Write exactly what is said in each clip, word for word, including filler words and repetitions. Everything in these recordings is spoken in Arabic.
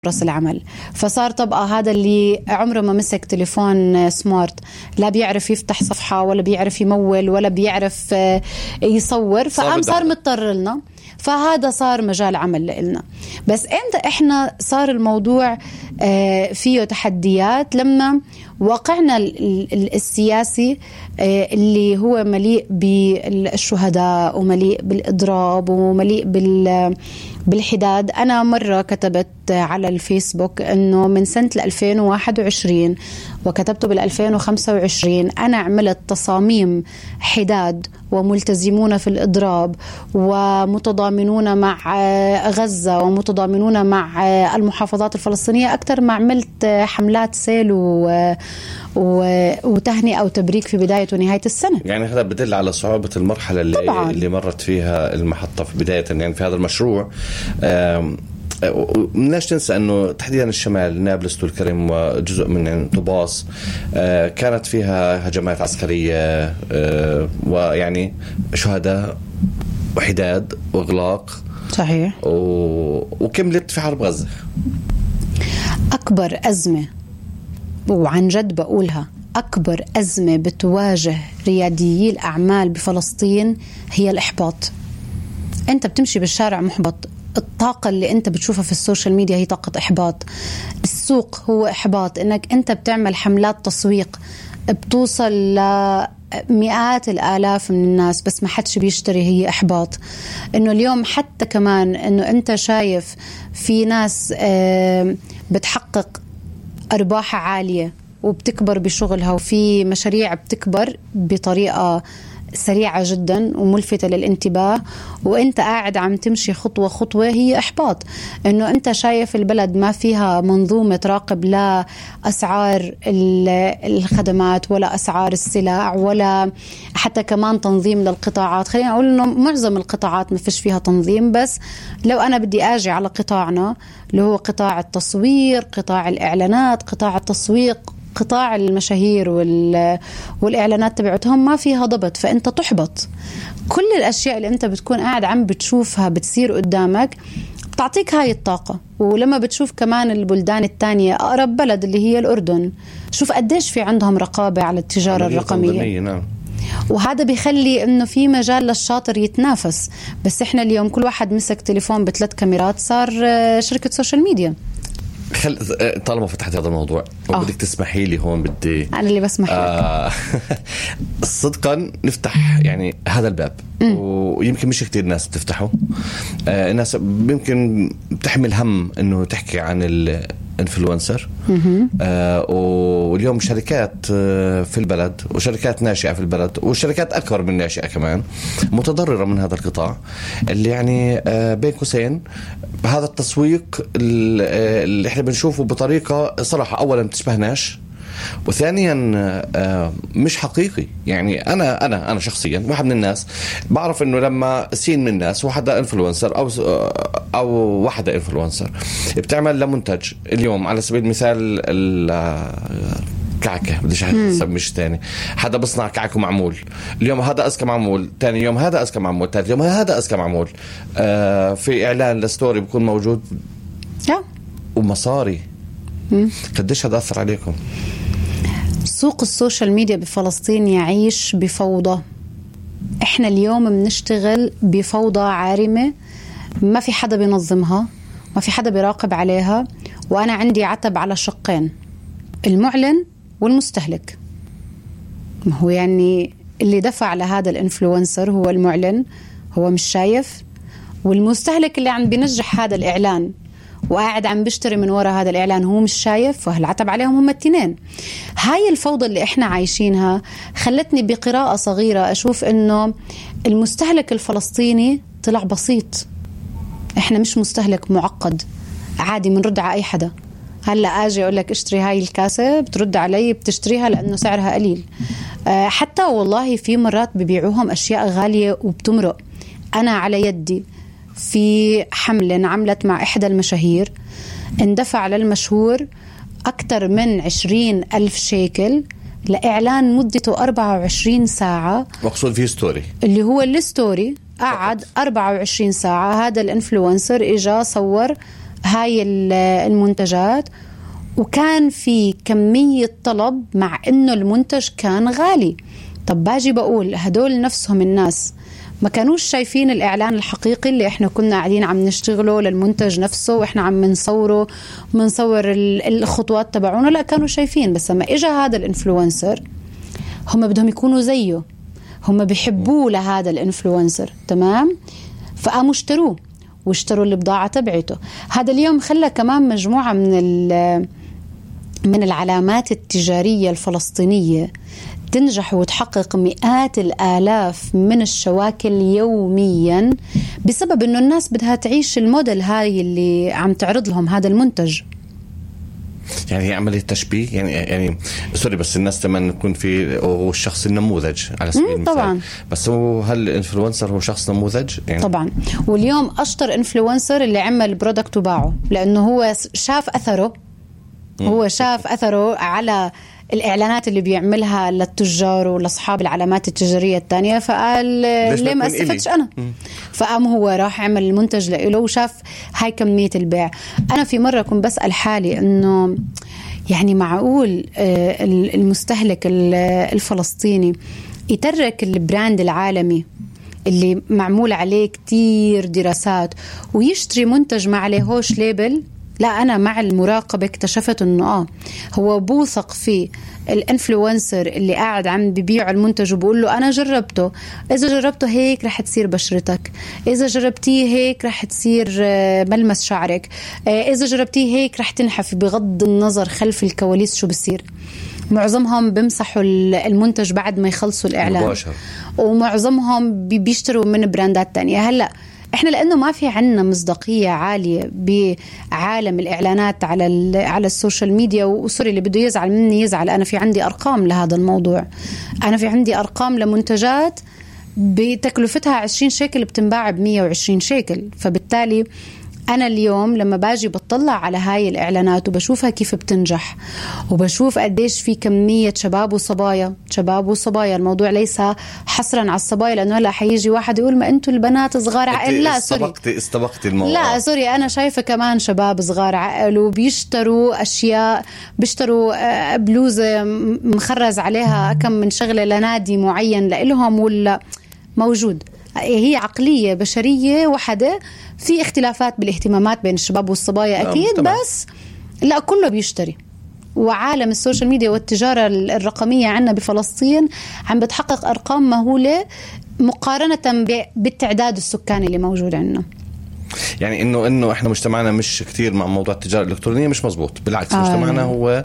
فرص العمل. فصار طبقة هذا اللي عمره ما مسك تليفون سمارت، لا بيعرف يفتح صفحة ولا بيعرف يمول ولا بيعرف يصور، فقام صار مضطر لنا. فهذا صار مجال عمل لنا. بس امتى احنا صار الموضوع فيه تحديات؟ لما واقعنا السياسي اللي هو مليء بالشهداء ومليء بالإضراب ومليء بالحداد. أنا مرة كتبت على الفيسبوك أنه من سنة ألفين وواحد وعشرين وكتبته بالألفين وخمسة وعشرين أنا عملت تصاميم حداد وملتزمون في الإضراب ومتضامنون مع غزة ومتضامنون مع المحافظات الفلسطينية أكثر ما عملت حملات سيل و... وتهنئة أو تبريك في بداية ونهاية السنة. يعني هذا بدل على صعوبة المرحلة اللي, طبعاً. اللي مرت فيها المحطة في بداية يعني في هذا المشروع. مناش تنسى أنه تحديدا الشمال نابلس والكرم وجزء من طوباس كانت فيها هجمات عسكرية ويعني شهداء وحداد وإغلاق. صحيح. و... وكملت في حرب غزة. أكبر أزمة، وعن جد بقولها، أكبر أزمة بتواجه رياديي الأعمال بفلسطين هي الإحباط. أنت بتمشي بالشارع محبط، الطاقة اللي أنت بتشوفها في السوشيال ميديا هي طاقة إحباط، السوق هو إحباط، إنك أنت بتعمل حملات تسويق بتوصل لمئات الآلاف من الناس بس ما حدش بيشتري، هي إحباط. إنه اليوم حتى كمان إنه أنت شايف في ناس بتحقق أرباح عالية وبتكبر بشغلها، وفي مشاريع بتكبر بطريقة سريعة جدا وملفتة للانتباه، وانت قاعد عم تمشي خطوة خطوة، هي إحباط. انه انت شايف البلد ما فيها منظومة تراقب لا أسعار الخدمات ولا أسعار السلع ولا حتى كمان تنظيم للقطاعات. خلينا أقول انه معظم القطاعات ما فيش فيها تنظيم، بس لو أنا بدي أجي على قطاعنا اللي هو قطاع التصوير، قطاع الإعلانات، قطاع التسويق، قطاع المشاهير والإعلانات تبعتهم ما فيها ضبط، فأنت تحبط. كل الأشياء اللي أنت بتكون قاعد عم بتشوفها بتصير قدامك بتعطيك هاي الطاقة. ولما بتشوف كمان البلدان التانية، أقرب بلد اللي هي الأردن، شوف قديش في عندهم رقابة على التجارة الرقمية، نعم. وهذا بيخلي انه في مجال للشاطر يتنافس. بس احنا اليوم كل واحد مسك تليفون بثلاث كاميرات، صار شركة سوشيال ميديا. خل... طالما فتحت هذا الموضوع وبدك تسمحي لي هون، بدي أنا اللي بسمح لك آه... صدقا نفتح يعني هذا الباب، م. ويمكن مش كتير ناس بتفتحه. آه الناس يمكن بتحمل هم إنه تحكي عن الانفلونسر، آه واليوم شركات في البلد وشركات ناشئة في البلد وشركات أكبر من ناشئة كمان متضررة من هذا القطاع اللي يعني آه بين قوسين هذا التسويق اللي احنا بنشوفه بطريقة صراحة أولا بتشبهناش، وثانيا مش حقيقي. يعني أنا أنا أنا شخصيا واحد من الناس بعرف إنه لما سين من الناس واحدة إنفلونسر أو أو واحدة إنفلونسر بتعمل لمنتج اليوم على سبيل المثال كعكة، بديش أسميش تاني، حدا بصنع كعكة معمول، اليوم هذا أذكى معمول، تاني يوم هذا أذكى معمول، تالت يوم هذا أذكى معمول، آه في إعلان لستوري بيكون موجود ومصاري. قديش هذا أثر عليكم؟ سوق السوشيال ميديا بفلسطين يعيش بفوضى. إحنا اليوم بنشتغل بفوضى عارمة، ما في حدا بينظمها، ما في حدا بيراقب عليها. وأنا عندي عتب على شقين، المعلن والمستهلك. ما هو يعني اللي دفع لهذا الانفلونسر هو المعلن، هو مش شايف، والمستهلك اللي عم بينجح هذا الإعلان وقاعد عم بيشتري من وراء هذا الإعلان هو مش شايف، فالعتب عليهم هم التنين. هاي الفوضى اللي احنا عايشينها خلتني بقراءة صغيرة أشوف إنه المستهلك الفلسطيني طلع بسيط. احنا مش مستهلك معقد عادي منرد على أي حدا. هلا اجي اقول لك اشتري هاي الكاسه، بترد علي بتشتريها لانه سعرها قليل. أه حتى والله في مرات ببيعوهم اشياء غاليه وبتمرق. انا على يدي في حمله عملت مع احدى المشاهير، اندفع للمشهور اكثر من عشرين ألف شيكل لإعلان مدته أربعة وعشرين ساعة، مقصود فيه ستوري اللي هو الستوري. قعد أربعة وعشرين ساعة هذا الانفلونسر، اجا صور هاي المنتجات، وكان في كمية طلب مع إنه المنتج كان غالي. طب باجي بقول هدول نفسهم الناس ما كانوش شايفين الإعلان الحقيقي اللي إحنا كنا قاعدين عم نشتغله للمنتج نفسه وإحنا عم منصوره منصور الخطوات تبعونه، لا كانوا شايفين. بس لما إجا هذا الإنفلونسر هم بدهم يكونوا زيه، هم بيحبوه لهذا الإنفلونسر، تمام؟ فقاموا اشتروه واشتروا البضاعة تبعته. هذا اليوم خلى كمان مجموعة من من العلامات التجارية الفلسطينية تنجح وتحقق مئات الآلاف من الشواكل يوميا بسبب إنه الناس بدها تعيش الموديل هاي اللي عم تعرض لهم هذا المنتج. يعني هي عملية تشبيه، يعني يعني سوري بس الناس لما يكون في والشخص النموذج على سبيل المثال طبعا. بس هو هل الانفلونسر هو شخص نموذج يعني؟ طبعا. واليوم أشطر انفلونسر اللي عمل برودكت وباعه، لأنه هو شاف أثره هو شاف أثره على الإعلانات اللي بيعملها للتجار ولأصحاب العلامات التجارية التانية، فقال ليه ما استفدش أنا؟ فقام هو راح عمل المنتج لإله وشاف هاي كمية البيع. أنا في مرة كنت بسأل حالي إنه يعني معقول المستهلك الفلسطيني يترك البراند العالمي اللي معمول عليه كتير دراسات ويشتري منتج ما عليه هوش ليبل؟ لا، أنا مع المراقبة اكتشفت إنه آه هو بوثق فيه الانفلونسر اللي قاعد عم ببيع المنتج وبقول له أنا جربته، إذا جربته هيك رح تصير بشرتك، إذا جربتيه هيك رح تصير ملمس شعرك، إذا جربتيه هيك رح تنحف، بغض النظر خلف الكواليس شو بصير. معظمهم بيمسحوا المنتج بعد ما يخلصوا الإعلان مباشر. ومعظمهم بيشتروا من براندات تانية. هلأ احنا لانه ما في عنا مصداقيه عاليه بعالم الاعلانات على على السوشيال ميديا، وسوري اللي بده يزعل مني يزعل، انا في عندي ارقام لهذا الموضوع. انا في عندي ارقام لمنتجات بتكلفتها عشرين شيكل بتنباع ب مية وعشرين شيكل. فبالتالي أنا اليوم لما باجي بطلع على هاي الإعلانات وبشوفها كيف بتنجح وبشوف قديش في كمية شباب وصبايا شباب وصبايا، الموضوع ليس حصرا على الصبايا، لأنه هلا حيجي واحد يقول ما أنتوا البنات صغار عقل. لا سوري استبقتي استبقتي الموضوع. لا سوري، أنا شايفة كمان شباب صغار عقل وبيشتروا أشياء، بيشتروا بلوزة مخرز عليها كم من شغلة لنادي معين لإلهم، ولا موجود. هي عقلية بشرية وحدة، في اختلافات بالاهتمامات بين الشباب والصبايا أكيد، بس لا كله بيشتري. وعالم السوشيال ميديا والتجارة الرقمية عنا بفلسطين عم بتحقق أرقام مهولة مقارنة بالتعداد السكاني اللي موجود عنا. يعني انه انه احنا مجتمعنا مش كتير مع موضوع التجاره الالكترونيه، مش مزبوط، بالعكس آه. مجتمعنا هو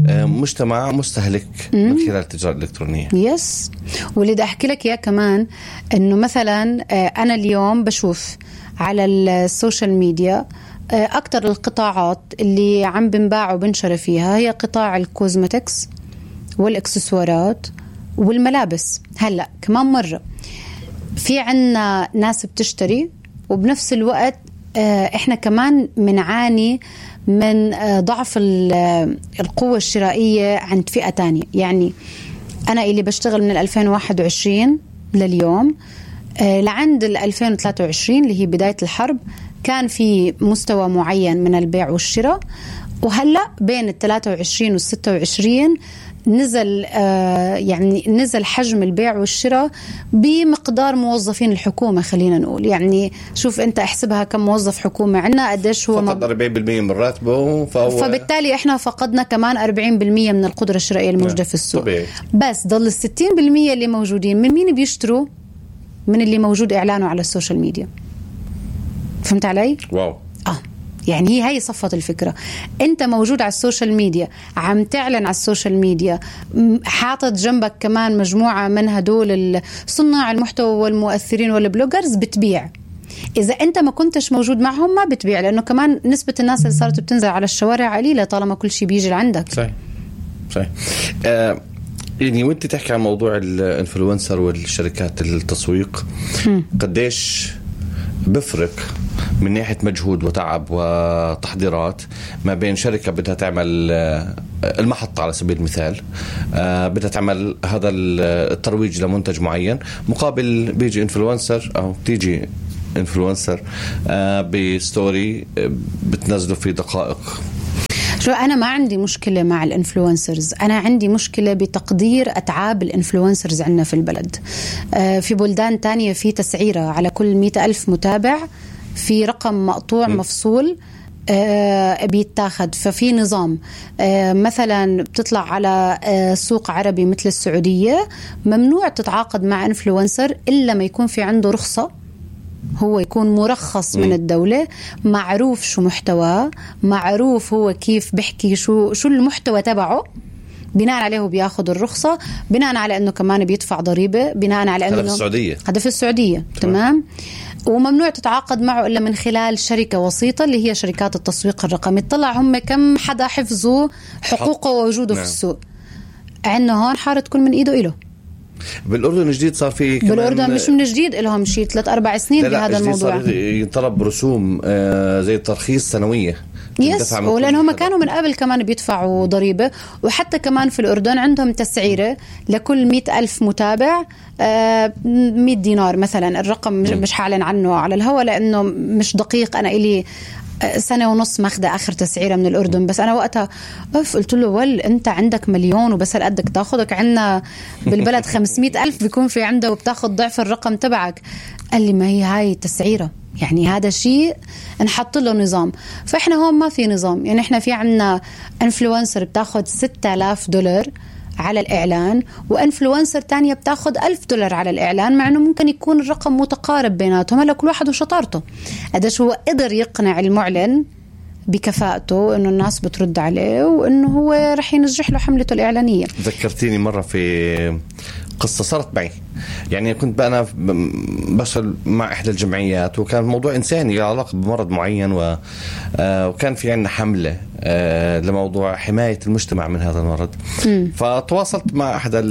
مجتمع مستهلك من خلال التجاره الالكترونيه. يس. واللي بدي احكي لك اياه كمان انه مثلا انا اليوم بشوف على السوشيال ميديا اكثر القطاعات اللي عم بنباع وبنشر فيها هي قطاع الكوزمتكس والاكسسوارات والملابس. هلا كمان مره في عنا ناس بتشتري، وبنفس الوقت احنا كمان منعاني من ضعف القوة الشرائية عند فئة تانية. يعني أنا اللي بشتغل من ألفين وواحد وعشرين لليوم لعند ألفين وثلاثة وعشرين اللي هي بداية الحرب كان في مستوى معين من البيع والشراء، وهلأ بين الثلاثة وعشرين والستة وعشرين نزل آه يعني نزل حجم البيع والشراء بمقدار موظفين الحكومة. خلينا نقول يعني شوف أنت احسبها كم موظف حكومة عنا قديش هو فقد أربعين بالمية من راتبه، فهو فبالتالي إحنا فقدنا كمان أربعين بالمية من القدرة الشرائية الموجودة في السوق. طبيعي. بس ضل الستين بالمية اللي موجودين من مين بيشتروا؟ من اللي موجود إعلانه على السوشيال ميديا. فهمت علي؟ واو. آه يعني هي هي صفة الفكرة. انت موجود على السوشيال ميديا، عم تعلن على السوشيال ميديا، حاطط جنبك كمان مجموعة من هدول صناع المحتوى والمؤثرين والبلوجرز بتبيع. إذا أنت ما كنتش موجود معهم ما بتبيع، لأنه كمان نسبة الناس اللي صارت بتنزل على الشوارع قليلة طالما كل شيء بيجي لعندك. صحيح صحيح. آه يعني وانت تحكي عن موضوع الانفلونسر والشركات التسويق، قديش بفرق من ناحية مجهود وتعب وتحضيرات ما بين شركة بدها تعمل المحطة على سبيل المثال، بدها تعمل هذا الترويج لمنتج معين، مقابل بيجي انفلونسر أو بتيجي انفلونسر بستوري بتنزله في دقائق. شو أنا ما عندي مشكلة مع الانفلونسرز، أنا عندي مشكلة بتقدير أتعاب الانفلونسرز عندنا في البلد. في بلدان تانية في تسعيرة على كل مئة ألف متابع في رقم مقطوع م. مفصول بيتاخد. ففي نظام مثلا بتطلع على سوق عربي مثل السعودية ممنوع تتعاقد مع انفلونسر إلا ما يكون في عنده رخصة، هو يكون مرخص من الدولة، معروف شو محتواه، معروف هو كيف بحكي، شو شو المحتوى تبعه، بناء عليه بياخد الرخصة، بناء على أنه كمان بيدفع ضريبة، بناء على أنه هذا في السعودية هذا في السعودية تمام. وممنوع تتعاقد معه إلا من خلال شركة وسيطة اللي هي شركات التسويق الرقمي. طلع هم كم حدا حفظوا حقوقه ووجوده نعم. في السوق. عندنا هون حارة كل من إيده إله. بالأردن الجديد صار في كمان بالأردن مش من جديد لهم شيء ثلاث أربع سنين بهذا الموضوع. صار يطلب رسوم آه زي الترخيص سنوية. يس ولأن هم كانوا من قبل كمان بيدفعوا ضريبة. وحتى كمان في الأردن عندهم تسعيرة لكل مئة ألف متابع آه مئة دينار مثلا. الرقم مش, مش حاعلن عنه على الهواء لأنه مش دقيق. أنا إلي سنة ونص ماخذة آخر تسعيرة من الأردن، بس أنا وقتها أف قلت له ول أنت عندك مليون وبس هالقدك تاخدك، عنا بالبلد خمسمئة ألف بيكون في عنده وبتاخد ضعف الرقم تبعك. قال لي ما هي هاي تسعيرة، يعني هذا شيء نحط له نظام. فإحنا هون ما في نظام. يعني إحنا في عنا إنفلونسر بتاخد ستة آلاف دولار على الإعلان، وإنفلونسر تانية بتاخد ألف دولار على الإعلان، مع أنه ممكن يكون الرقم متقارب بيناتهم. هلا كل واحد وشطارته. قديش هو قدر يقنع المعلن بكفاءته إنه الناس بترد عليه وإنه هو رح ينجح له حملته الإعلانية. ذكرتيني مرة في قصة صارت معي. يعني كنت بقى أنا بشتغل مع إحدى الجمعيات، وكان موضوع إنساني له علاقة بمرض معين، و... وكان في عندنا حملة لموضوع حماية المجتمع من هذا المرض. م. فتواصلت مع أحد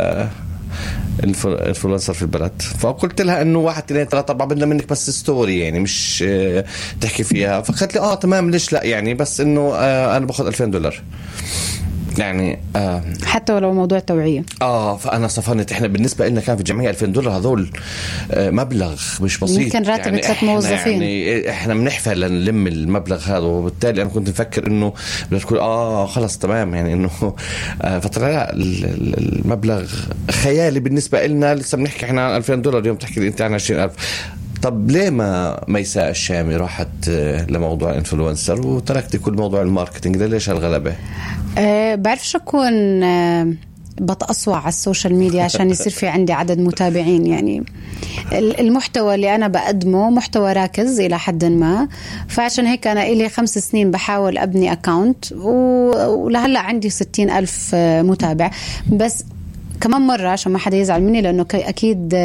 الانفلونسر في البلد، فقلت لها انه واحد اثنين ثلاثة أربعة بدنا منك بس ستوري، يعني مش تحكي فيها. فقالت لي اه تمام ليش لا، يعني بس انه آه انا باخذ ألفين دولار يعني آه حتى ولو موضوع توعية. اه فانا صفنت. احنا بالنسبه لنا كان في الجمعيه ألفين دولار، هذول آه مبلغ مش بسيط، يمكن راتب يعني ثلاث موظفين. يعني احنا بنحفل لنلم المبلغ هذا، وبالتالي انا كنت مفكر انه بتقول اه خلص تمام، يعني انه آه فطلع المبلغ خيالي بالنسبه لنا. لسه بنحكي احنا عن ألفين دولار، اليوم تحكي انت عن عشرين ألف. طب ليه ما ميساء الشامي راحت لموضوع الانفلونسر وتركتي كل موضوع الماركتينج ده؟ ليش هالغلبة؟ أه بعرفش أكون أه بتأصوع على السوشيال ميديا عشان يصير في عندي عدد متابعين. يعني المحتوى اللي أنا بقدمه محتوى راكز إلى حد ما، فعشان هيك أنا إلي خمس سنين بحاول أبني أكاونت، ولهلأ عندي ستين ألف متابع. بس كمان مرة عشان ما حدا يزعل مني، لأنه أكيد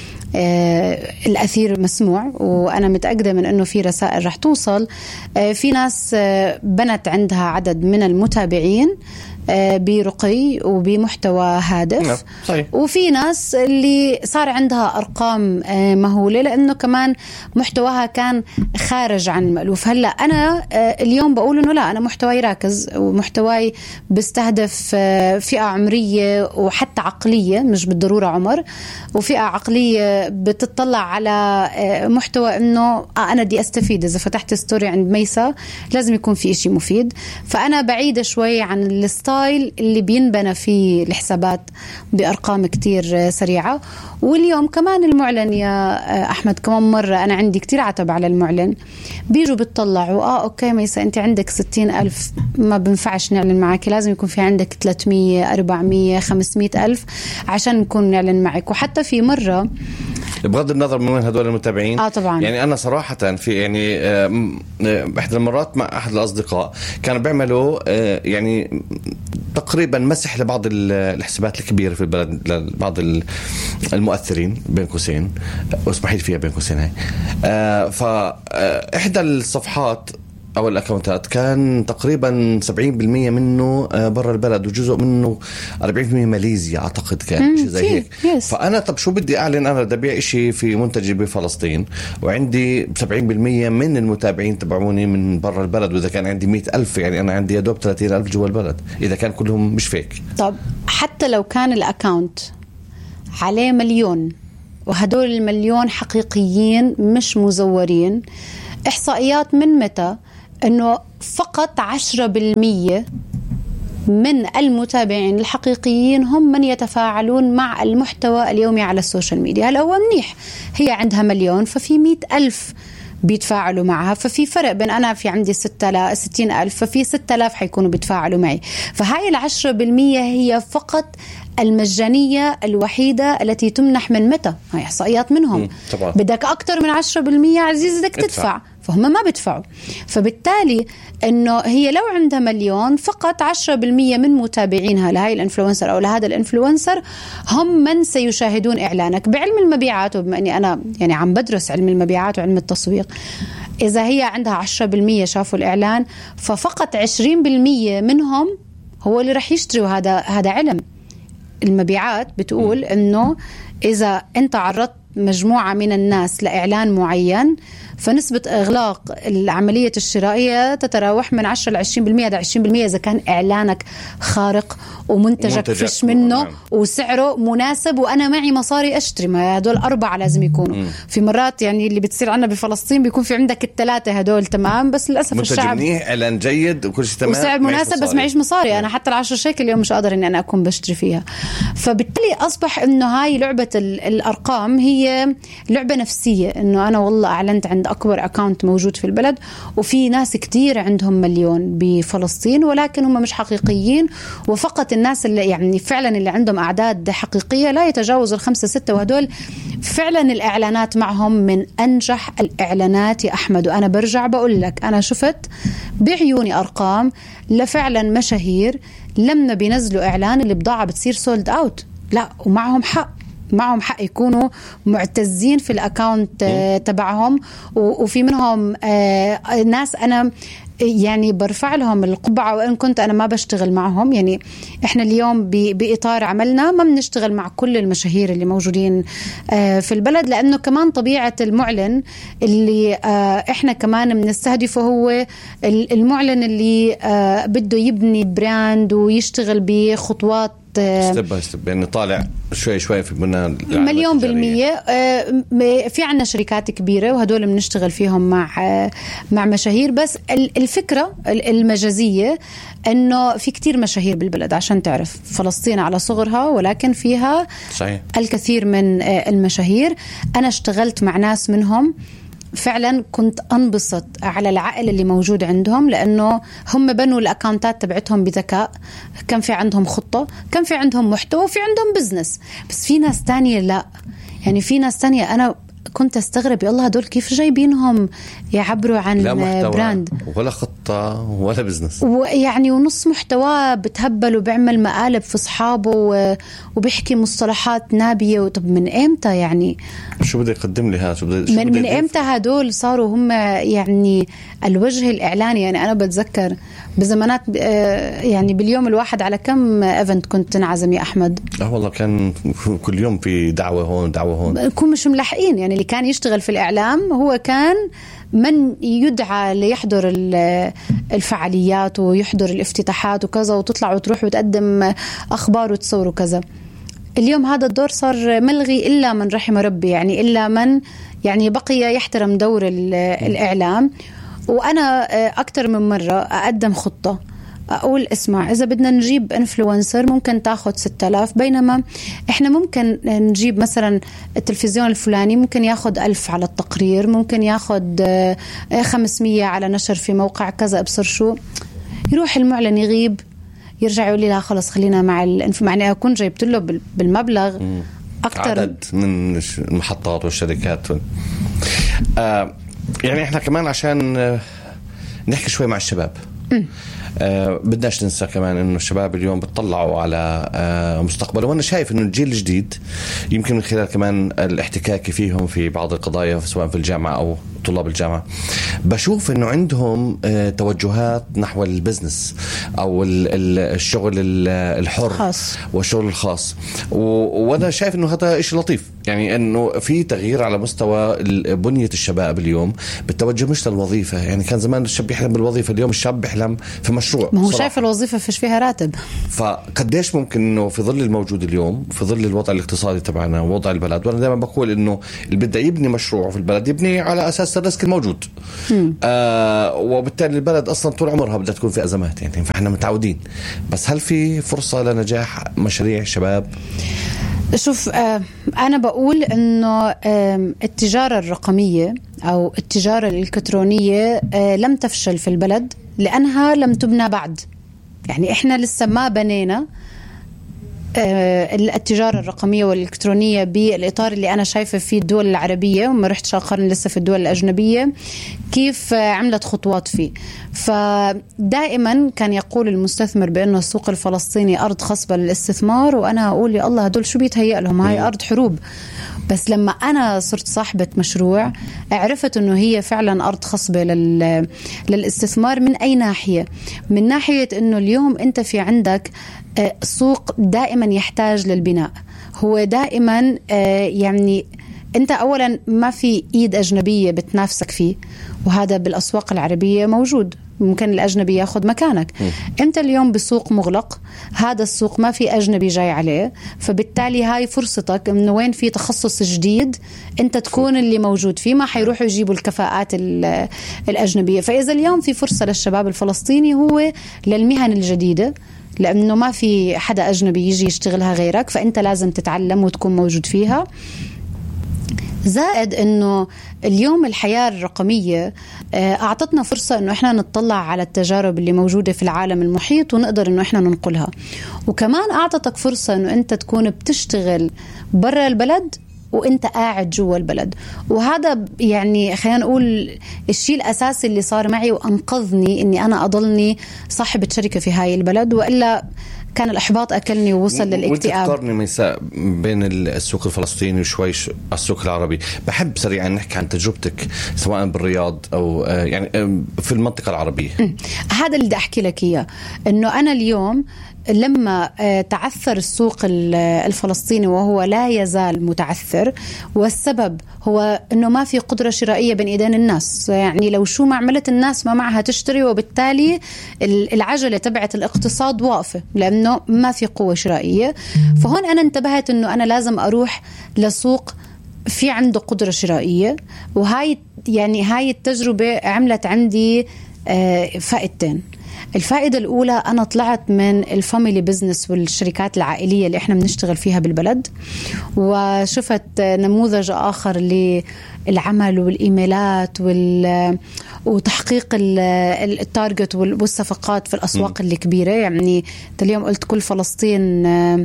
آه الأثير مسموع، وأنا متأكدة من أنه في رسائل رح توصل. آه في ناس آه بنت عندها عدد من المتابعين آه برقي وبمحتوى هادف، صحيح. وفي ناس اللي صار عندها أرقام آه مهولة لأنه كمان محتواها كان خارج عن المألوف. هلأ أنا آه اليوم بقول أنه لا، أنا محتواي راكز، ومحتواي بستهدف آه فئة عمرية وحتى عقلية، مش بالضرورة عمر، وفئة عقلية بتطلع على محتوى انه انا بدي استفيد. اذا فتحت ستوري عند ميسا لازم يكون في اشي مفيد. فانا بعيدة شوي عن الستايل اللي بينبنى فيه الحسابات بارقام كتير سريعة. واليوم كمان المعلن يا احمد، كمان مرة انا عندي كتير عتب على المعلن، بيجوا بتطلعوا اه اوكي ميسا انت عندك ستين الف، ما بنفعش نعلن معك، لازم يكون في عندك ثلاثمية أربعمية خمسمية الف عشان نكون نعلن معك. وحتى في مرة بغض النظر من وين هدول المتابعين، اه طبعا، يعني انا صراحه في يعني احدى المرات مع احد الاصدقاء كانوا بيعملوا يعني تقريبا مسح لبعض الحسابات الكبيره في البلد، لبعض المؤثرين بين قوسين، واسمحي لي فيها بين قوسين هاي. فاحدى الصفحات أو الأكاونتات كان تقريبا سبعين بالمية منه برا البلد، وجزء منه أربعين بالمية ماليزيا أعتقد كان شيء زي هيك. فأنا طب شو بدي أعلن؟ أنا بدي أبيع إشي في منتجي بفلسطين، وعندي سبعين بالمية من المتابعين تبعوني من برا البلد، وإذا كان عندي مئة ألف يعني أنا عندي يدوب ثلاثين ألف جوا البلد، إذا كان كلهم مش فيك. طب حتى لو كان الأكاونت عليه مليون وهدول المليون حقيقيين مش مزورين. إحصائيات من متى؟ أنه فقط عشرة بالمية من المتابعين الحقيقيين هم من يتفاعلون مع المحتوى اليومي على السوشيال ميديا. هلا هو منيح، هي عندها مليون ففي مئة ألف بيتفاعلوا معها، ففي فرق بين أنا في عندي ستة ستين ألف ففي ستة آلاف حيكونوا بيتفاعلوا معي. فهاي العشرة بالمية هي فقط المجانية الوحيدة التي تمنح من متى. هاي إحصائيات منهم. طبعا. بدك أكتر من عشرة بالمية عزيز بدك تدفع، فهم ما بدفعوا. فبالتالي انه هي لو عندها مليون فقط عشرة بالمية من متابعينها لهاي الانفلونسر او لهذا الانفلونسر هم من سيشاهدون اعلانك. بعلم المبيعات، وبما اني انا يعني عم بدرس علم المبيعات وعلم التسويق، اذا هي عندها عشرة بالمية شافوا الاعلان ففقط عشرين بالمية منهم هو اللي رح يشتري. وهذا هذا علم المبيعات بتقول انه اذا انت عرضت مجموعة من الناس لإعلان معين فنسبة إغلاق العملية الشرائية تتراوح من عشرة لعشرين بالمية. هذا عشرين بالمية إذا كان إعلانك خارق ومنتجك فيش منه وسعره مناسب وأنا معي مصاري أشتري. ما هدول أربعة لازم يكونوا. م. في مرات يعني اللي بتصير عنا بفلسطين بيكون في عندك الثلاثة هدول تمام، بس للأسف الشعب منيح، إعلان جيد وكل شيء تمام وسعر مناسب بس معيش مصاري. م. أنا حتى العشرة شيكل اليوم مش قادر إني أنا أكون بشتري فيها. فبالتالي أصبح إنه هاي لعبة الأرقام هي لعبة نفسية، إنه أنا والله أعلنت عند أكبر أكاونت موجود في البلد وفي ناس كتير عندهم مليون بفلسطين ولكن هم مش حقيقيين، وفقط الناس اللي يعني فعلا اللي عندهم أعداد حقيقية لا يتجاوز الخمسة ستة، وهدول فعلا الإعلانات معهم من أنجح الإعلانات يا أحمد. وأنا برجع بقول لك أنا شفت بعيوني أرقام لفعلا مشاهير لما بينزلوا إعلان اللي بضاعة بتصير سولد أوت. لا ومعهم حق، معهم حق يكونوا معتزين في الأكاونت تبعهم. وفي منهم ناس أنا يعني برفع لهم القبعة وإن كنت أنا ما بشتغل معهم. يعني إحنا اليوم بإطار عملنا ما بنشتغل مع كل المشاهير اللي موجودين في البلد، لأنه كمان طبيعة المعلن اللي إحنا كمان بنستهدفه هو المعلن اللي بده يبني براند ويشتغل بخطوات ستيب باي ستيب، يعني طالع شوي شوي في بناء مليون بالمية. في عنا شركات كبيرة وهدول بنشتغل فيهم مع مع مشاهير. بس الفكرة المجازية انه في كتير مشاهير بالبلد، عشان تعرف فلسطين على صغرها ولكن فيها صحيح الكثير من المشاهير. انا اشتغلت مع ناس منهم فعلا كنت أنبسط على العقل اللي موجود عندهم، لأنه هم بنوا الأكاونتات تبعتهم بذكاء، كان في عندهم خطة، كان في عندهم محتوى وفي عندهم بزنس. بس في ناس تانية لا، يعني في ناس تانية أنا كنت استغرب يا الله هدول كيف جايبينهم يعبروا عن براند ولا خطة ولا بزنس، ويعني ونص محتوى بتهبل وبيعمل مقالب في أصحابه وبيحكي مصطلحات نابية. وطب من إمتى يعني شو بدي يقدم لي هذا؟ شو بدي من, من إمتى هدول صاروا هم يعني الوجه الإعلاني؟ يعني أنا بتذكر بزمانات يعني باليوم الواحد على كم إيفنت كنت تنعزم يا أحمد؟ اه والله كان كل يوم في دعوة هون دعوة هون، كون مش ملحقين. يعني اللي كان يشتغل في الإعلام هو كان من يدعى ليحضر الفعاليات ويحضر الافتتاحات وكذا، وتطلع وتروح وتقدم أخبار وتصور وكذا. اليوم هذا الدور صار ملغي إلا من رحم ربي، يعني إلا من يعني بقي يحترم دور الإعلام. وأنا أكتر من مرة أقدم خطة أقول اسمع إذا بدنا نجيب إنفلونسر ممكن تاخد ستة آلاف، بينما إحنا ممكن نجيب مثلا التلفزيون الفلاني ممكن ياخد ألف على التقرير، ممكن ياخد خمسمية على نشر في موقع كذا. أبصر شو يروح المعلن يغيب يرجع يقول لي لا خلص خلينا مع الانف، معني أكون جايبت له بالمبلغ أكتر عدد من المحطات والشركات و... آه يعني إحنا كمان عشان آه نحكي شوي مع الشباب. م. آه بدناش ننسى كمان إنه الشباب اليوم بتطلعوا على آه مستقبله، وأنا شايف إنه الجيل الجديد يمكن من خلال كمان الاحتكاك فيهم في بعض القضايا سواء في الجامعة أو طلاب الجامعة بشوف إنه عندهم آه توجهات نحو البزنس أو الشغل الحر خاص. والشغل الخاص، وأنا شايف إنه هذا إشي لطيف، يعني إنه في تغيير على مستوى بنية الشباب اليوم بالتوجه مش للوظيفة. يعني كان زمان الشاب يحلم بالوظيفة، اليوم الشاب يحلم بيحلم في مشروع. ما هو شايف الوظيفة فيش فيها راتب. فقديش ممكن إنه في ظل الموجود اليوم، في ظل الوضع الاقتصادي تبعنا ووضع البلد، وأنا دائما بقول إنه اللي بده يبني مشروع في البلد يبني على أساس الريسك الموجود. آه وبالتالي البلد أصلا طول عمرها بدها تكون في أزمات يعني، فإحنا متعودين. بس هل في فرصة لنجاح مشاريع شباب؟ شوف، آه أنا بقول إنه آه التجارة الرقمية أو التجارة الإلكترونية آه لم تفشل في البلد لأنها لم تبنى بعد. يعني إحنا لسه ما بنينا آه التجارة الرقمية والإلكترونية بالإطار اللي أنا شايفة فيه الدول العربية، وما رحت شاقرن لسه في الدول الأجنبية كيف آه عملت خطوات فيه. فدائما كان يقول المستثمر بأنه السوق الفلسطيني أرض خصبة للاستثمار، وأنا أقول يا الله هدول شو بيتهيأ لهم، هاي أرض حروب. بس لما أنا صرت صاحبة مشروع عرفت أنه هي فعلا أرض خصبة لل... للاستثمار. من أي ناحية؟ من ناحية أنه اليوم أنت في عندك سوق دائما يحتاج للبناء. هو دائما يعني أنت أولا ما في إيد أجنبية بتنافسك فيه، وهذا بالأسواق العربية موجود، ممكن الأجنبي ياخد مكانك. م. أنت اليوم بسوق مغلق، هذا السوق ما في أجنبي جاي عليه، فبالتالي هاي فرصتك إنه وين في تخصص جديد أنت تكون اللي موجود فيه، ما حيروحوا يجيبوا الكفاءات الأجنبية. فإذا اليوم في فرصة للشباب الفلسطيني هو للمهن الجديدة، لأنه ما في حدا أجنبي يجي يشتغلها غيرك، فأنت لازم تتعلم وتكون موجود فيها. زائد أنه اليوم الحياة الرقمية أعطتنا فرصة أنه إحنا نطلع على التجارب اللي موجودة في العالم المحيط ونقدر أنه إحنا ننقلها، وكمان أعطتك فرصة أنه أنت تكون بتشتغل برا البلد وانت قاعد جوا البلد. وهذا يعني خلينا نقول الشيء الأساسي اللي صار معي وأنقذني اني انا اضلني صاحبة شركة في هاي البلد، وإلا كان الإحباط أكلني ووصل للاكتئاب. وانت تقارني بين السوق الفلسطيني وشوي السوق العربي. بحب سريعا نحكي عن تجربتك سواء بالرياض أو يعني في المنطقة العربية. هذا اللي بدي أحكي لك إياه، إنه أنا اليوم لما تعثر السوق الفلسطيني وهو لا يزال متعثر، والسبب هو أنه ما في قدرة شرائية بين إيدين الناس. يعني لو شو ما عملت الناس ما معها تشتري، وبالتالي العجلة تبعت الاقتصاد واقفة لأنه ما في قوة شرائية. فهون أنا انتبهت أنه أنا لازم أروح لسوق في عنده قدرة شرائية، وهاي يعني هاي التجربة عملت عندي فائدتين. الفائدة الأولى، أنا طلعت من الفاميلي بيزنس والشركات العائلية اللي إحنا بنشتغل فيها بالبلد، وشفت نموذج آخر للعمل والإيميلات وال وتحقيق التارجت والصفقات في الأسواق اللي كبيرة. يعني اليوم قلت كل فلسطين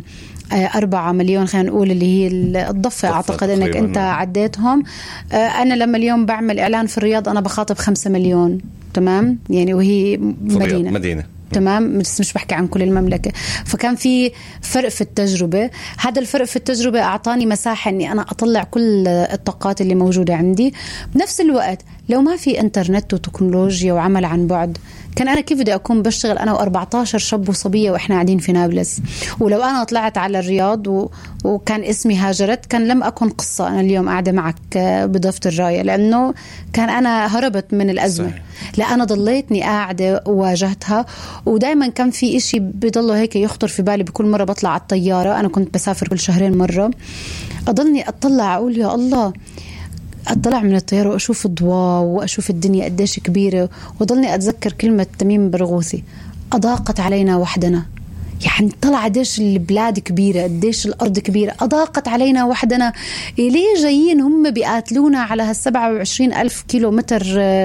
أربعة مليون، خلينا نقول اللي هي الضفة، أعتقد أنك أنت عديتهم. أنا لما اليوم بعمل إعلان في الرياض أنا بخاطب خمسة مليون، تمام؟ يعني وهي مدينة مدينة تمام، بس مش بحكي عن كل المملكة. فكان في فرق في التجربة. هذا الفرق في التجربة أعطاني مساحة أني أنا أطلع كل الطاقات اللي موجودة عندي. بنفس الوقت لو ما في إنترنت وتكنولوجيا وعمل عن بعد، كان أنا كيف بدي أكون بشتغل أنا وأربعتاشر شاب وصبية وإحنا قاعدين في نابلس؟ ولو أنا طلعت على الرياض و... وكان اسمي هاجرت، كان لم أكن قصة أنا اليوم قاعدة معك بضفة الراية، لأنه كان أنا هربت من الأزمة. صحيح. لا، أنا ضليتني قاعدة وواجهتها. ودايما كان في إشي بضله هيك يخطر في بالي بكل مرة بطلع على الطيارة. أنا كنت بسافر كل شهرين مرة، أضلني أطلع أقول يا الله، أطلع من الطيارة وأشوف الضواء وأشوف الدنيا قديش كبيرة، وضلني أتذكر كلمة تميم برغوثي: أضاقت علينا وحدنا. يعني طلع قديش البلاد كبيرة، قديش الأرض كبيرة، أضاقت علينا وحدنا. ليه جايين هم بيقاتلونا على هالسبعة وعشرين ألف كيلو متر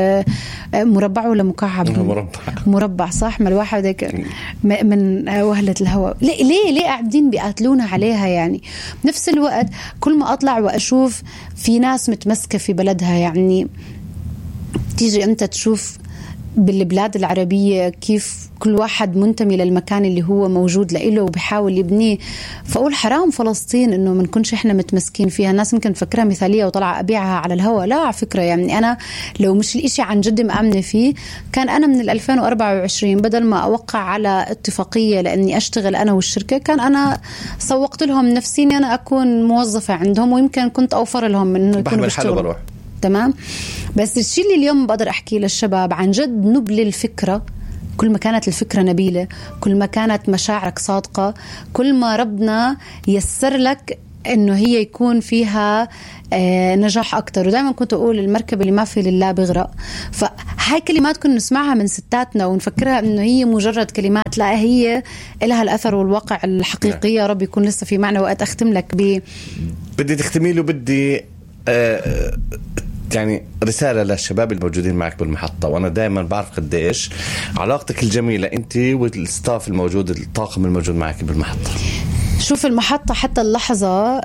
مربع ولا مكعب؟ مربع مربع صح، ما الواحد هيك من وهلة الهواء. ليه ليه ليه قاعدين بيقاتلونا عليها؟ يعني نفس الوقت كل ما أطلع وأشوف في ناس متمسكة في بلدها، يعني تيجي أنت تشوف بالبلاد العربية كيف كل واحد منتمي للمكان اللي هو موجود لإله وبيحاول يبنيه. فأقول حرام فلسطين إنه ما نكونش إحنا متمسكين فيها. الناس ممكن تفكرها مثالية وطلع أبيعها على الهواء. لا، على فكرة يعني أنا لو مش الإشي عن جد مأمنة فيه، كان أنا من ألفين وأربعة وعشرين بدل ما أوقع على اتفاقية لأني أشتغل أنا والشركة، كان أنا سوقت لهم نفسي إني أنا أكون موظفة عندهم، ويمكن كنت أوفر لهم من إنه يكونوا بيشتغلوا. تمام. بس الشيء اللي اليوم بقدر أحكي للشباب عن جد، نبل الفكرة كل ما كانت الفكرة نبيلة، كل ما كانت مشاعرك صادقة، كل ما ربنا يسر لك إنه هي يكون فيها آه نجاح أكتر. ودائما كنت أقول المركب اللي ما في لله بغرق. فهاي كلمات كنا نسمعها من ستاتنا ونفكرها إنه هي مجرد كلمات، لا هي لها الأثر والواقع الحقيقي. يا رب يكون لسه في معنى. وقت أختم لك ب بدي تختمي له، بدي آه يعني رسالة للشباب الموجودين معك بالمحطة. وأنا دائما بعرف قديش علاقتك الجميلة أنت والستاف الموجود، الطاقم الموجود معك بالمحطة. شوف المحطة حتى اللحظة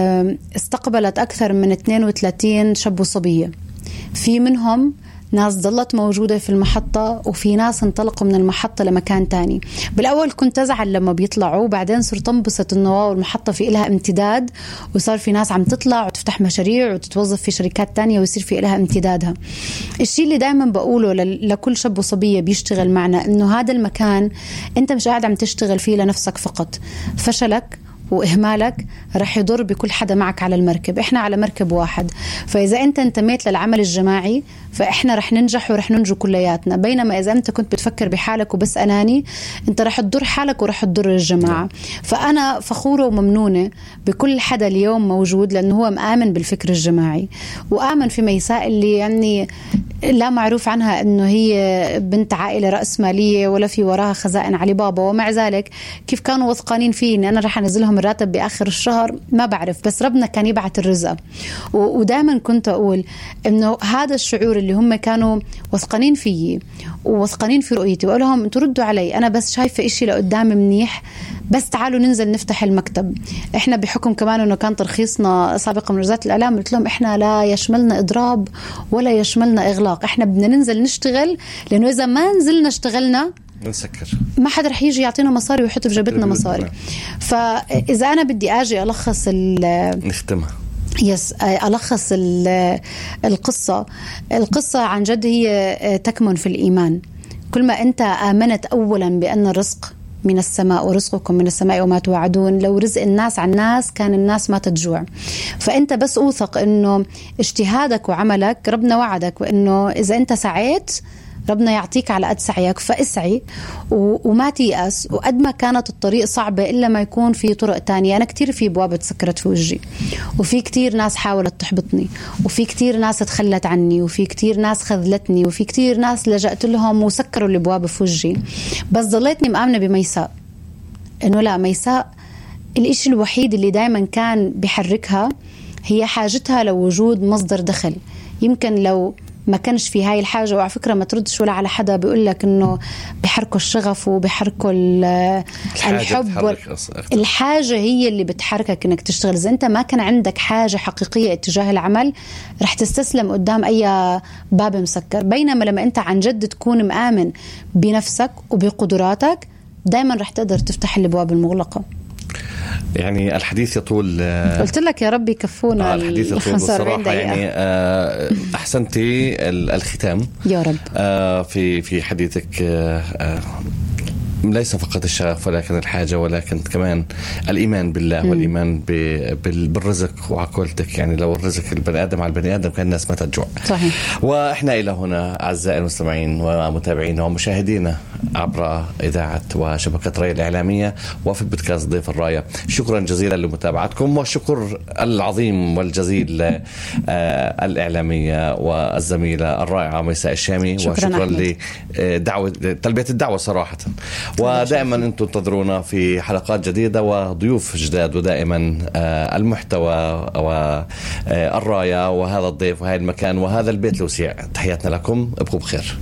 استقبلت أكثر من اثنين وثلاثين شاب وصبية. في منهم ناس ضلت موجودة في المحطة، وفي ناس انطلقوا من المحطة لمكان تاني. بالأول كنت أزعل لما بيطلعوا، بعدين صرت انبسط إنه واو المحطة في إلها امتداد، وصار في ناس عم تطلع وتفتح مشاريع وتتوظف في شركات تانية ويصير في إلها امتدادها. الشيء اللي دائما بقوله لكل شاب وصبية بيشتغل معنا إنه هذا المكان أنت مش قاعد عم تشتغل فيه لنفسك فقط. فشلك وإهمالك رح يضر بكل حدا معك على المركب. إحنا على مركب واحد، فإذا أنت انتميت للعمل الجماعي فإحنا رح ننجح ورح ننجو كلياتنا. بينما إذا أنت كنت بتفكر بحالك وبس أناني، أنت رح تضر حالك ورح تضر الجماعة. فأنا فخورة وممنونة بكل حدا اليوم موجود، لأنه هو مآمن بالفكر الجماعي، وآمن في ميساء اللي يعني لا معروف عنها أنه هي بنت عائلة رأسمالية ولا في وراها خزائن علي بابا. ومع ذلك كيف كانوا وثقانين فيه أن أنا رح أنزلهم الراتب بآخر الشهر ما بعرف، بس ربنا كان يبعث الرزق. ودائما كنت أقول أنه هذا الشعور اللي هم كانوا وثقانين فيه ووثقانين في رؤيتي، وأقول لهم أنتوا ردوا علي، أنا بس شايفة إشي لقدام منيح، بس تعالوا ننزل نفتح المكتب. إحنا بحكم كمان أنه كان ترخيصنا سابقا من وزارة الإعلام، قلت لهم إحنا لا يشملنا إضراب ولا يشملنا إغلاق، إحنا بدنا ننزل نشتغل، لأنه إذا ما نزلنا اشتغلنا نسكر، ما حدا رح يجي يعطينا مصاري ويحط في جيبتنا مصاري. فإذا أنا بدي أجي ألخص نختمها يس ألخص القصة القصة عن جد هي تكمن في الإيمان. كل ما أنت آمنت أولا بأن الرزق من السماء ورزقكم من السماء وما توعدون، لو رزق الناس عن الناس كان الناس ما تجوع. فأنت بس أوثق أنه اجتهادك وعملك ربنا وعدك، وأنه إذا أنت سعيت ربنا يعطيك على قد سعيك. فاسعي وما تيأس، وقد ما كانت الطريق صعبة إلا ما يكون في طرق تانية. أنا كتير في بوابة سكرت في وجهي، وفي كتير ناس حاولت تحبطني، وفي كتير ناس تخلت عني، وفي كتير ناس خذلتني، وفي كتير ناس لجأت لهم وسكروا البوابة في وجهي. بس ضليتني مآمنة بميساء، إنه لا، ميساء الإشي الوحيد اللي دايما كان بيحركها هي حاجتها لوجود مصدر دخل. يمكن لو ما كانش في هاي الحاجة، وعلى فكرة ما تردش ولا على حدا بيقول لك إنه بيحركوا الشغف وبيحركوا الحب. الحاجة هي اللي بتحركك إنك تشتغل. إذا أنت ما كان عندك حاجة حقيقية اتجاه العمل رح تستسلم قدام أي باب مسكر. بينما لما أنت عن جد تكون مآمن بنفسك وبقدراتك، دايما رح تقدر تفتح الأبواب المغلقة. يعني الحديث يطول، قلت لك يا رب يكفونا. آه الحديث يطول بصراحة. يعني آه أحسنتي الختام يا رب آه في في حديثك. آه ليس فقط الشغف ولكن الحاجة، ولكن كمان الإيمان بالله م. والإيمان بالرزق وعقولتك. يعني لو الرزق البني آدم على البني آدم كان الناس ما تجوع. صحيح. وإحنا إلى هنا أعزائي المستمعين ومتابعينا ومشاهدينا عبر إذاعة وشبكة رأي الإعلامية وفي بودكاست ضيف الراية، شكرا جزيلا لمتابعتكم، والشكر العظيم والجزيل آه الإعلامية والزميلة الرائعة ميساء الشامي. شكرا وشكرا لدعوة تلبية الدعوة صراحة. ودائما أنتم تنتظرونا في حلقات جديدة وضيوف جداد، ودائما المحتوى والراية وهذا الضيف وهذا المكان وهذا البيت الوسيع. تحياتنا لكم، ابقوا بخير.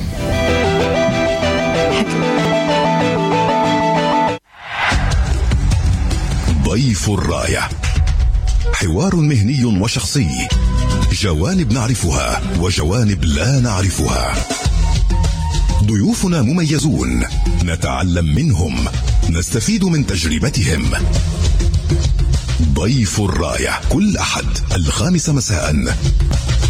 ضيف الراية، حوار مهني وشخصي، جوانب نعرفها وجوانب لا نعرفها. ضيوفنا مميزون، نتعلم منهم، نستفيد من تجربتهم. ضيف الراية كل أحد الخامسة مساء